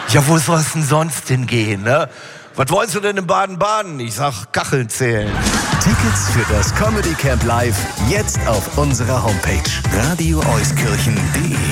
Ja, wo soll es denn sonst hingehen, ne? Was wolltest du denn in Baden-Baden? Ich sag, Kacheln zählen. Tickets für das Comedy Camp Live jetzt auf unserer Homepage radioeuskirchen.de.